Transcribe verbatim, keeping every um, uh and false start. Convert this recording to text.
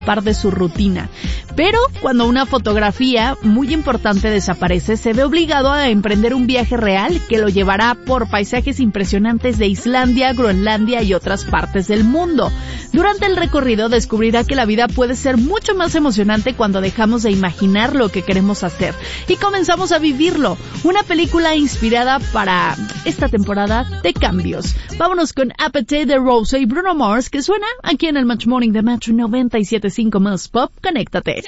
par de su rutina. Pero cuando una fotografía muy importante desaparece, se ve obligado a emprender un viaje real que lo llevará por paisajes impresionantes de Islandia, Groenlandia y otras partes del mundo. Durante el recorrido descubrirá que la vida puede ser mucho más emocionante cuando dejamos de imaginar lo que queremos hacer y comenzamos a vivirlo. Una película inspirada para esta temporada de cambios. Vámonos con Appetite de Rose y Bruno Mars, que suena aquí en el Match Morning de Match noventa y siete punto cinco más Pop. Conéctate.